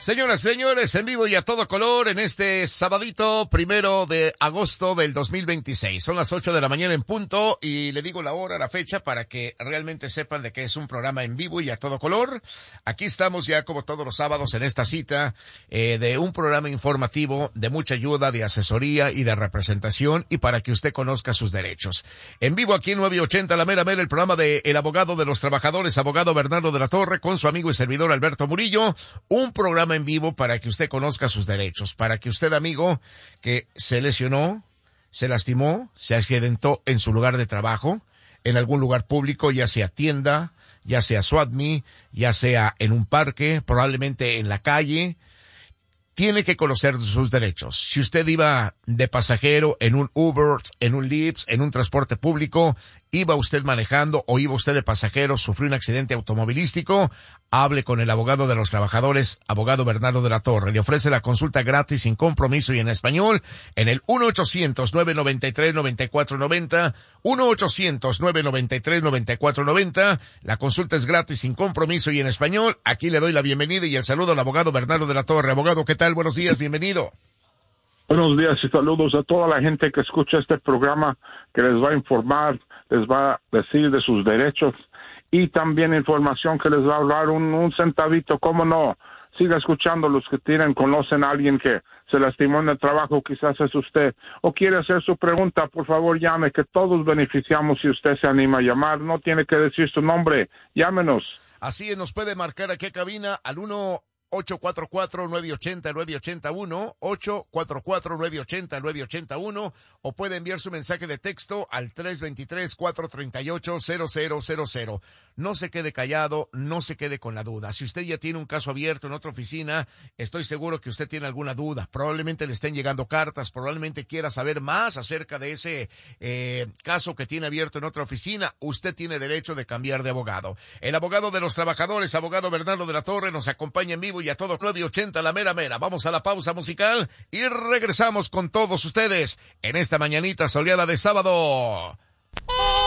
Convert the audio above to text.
Señoras, señores, en vivo y a todo color en este sabadito 1 de agosto del 2026. Son las 8 de la mañana en punto y le digo la hora, la fecha para que realmente sepan de que es un programa en vivo y a todo color. Aquí estamos ya como todos los sábados en esta cita de un programa informativo de mucha ayuda, de asesoría y de representación y para que usted conozca sus derechos. En vivo aquí en 980 La Mera Mera, el programa de El Abogado de los Trabajadores, abogado Bernardo de la Torre, con su amigo y servidor Alberto Murillo. Un programa en vivo para que usted conozca sus derechos, para que usted, amigo, que se lesionó, se lastimó, se accidentó en su lugar de trabajo, en algún lugar público, ya sea tienda, ya sea SWATME, ya sea en un parque, probablemente en la calle, tiene que conocer sus derechos. Si usted iba de pasajero en un Uber, en un Lyft, en un transporte público, iba usted manejando o iba usted de pasajero, sufrió un accidente automovilístico, hable con el abogado de los trabajadores, abogado Bernardo de la Torre. Le ofrece la consulta gratis, sin compromiso y en español, en el 1-800-993-9490, 1-800-993-9490. La consulta es gratis, sin compromiso y en español. Aquí le doy la bienvenida y el saludo al abogado Bernardo de la Torre. Abogado, ¿qué tal? Buenos días, bienvenido. Buenos días y saludos a toda la gente que escucha este programa, que les va a informar, les va a decir de sus derechos y también información que les va a hablar un centavito. ¿Cómo no? Siga escuchando. Los que conocen a alguien que se lastimó en el trabajo, quizás es usted, o quiere hacer su pregunta, por favor llame, que todos beneficiamos si usted se anima a llamar. No tiene que decir su nombre, llámenos. Así es, nos puede marcar aquí a cabina al 844-980-981, 844-980-981, o puede enviar su mensaje de texto al 323-438-0000. No se quede callado, no se quede con la duda. Si usted ya tiene un caso abierto en otra oficina, estoy seguro que usted tiene alguna duda. Probablemente le estén llegando cartas, probablemente quiera saber más acerca de ese caso que tiene abierto en otra oficina. Usted tiene derecho de cambiar de abogado. El abogado de los trabajadores, abogado Bernardo de la Torre, nos acompaña en vivo y a todo 980 La Mera Mera. Vamos a la pausa musical y regresamos con todos ustedes en esta mañanita soleada de sábado.